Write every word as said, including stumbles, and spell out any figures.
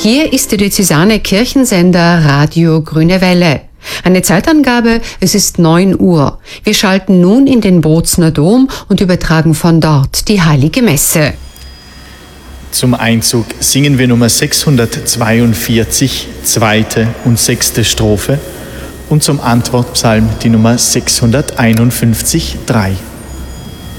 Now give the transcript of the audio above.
Hier ist der diözesane Kirchensender Radio Grüne Welle. Eine Zeitangabe, es ist neun Uhr. Wir schalten nun in den Bozner Dom und übertragen von dort die Heilige Messe. Zum Einzug singen wir Nummer sechshundertzweiundvierzig, zweite und sechste Strophe und zum Antwortpsalm die Nummer sechshunderteinundfünfzig, drei.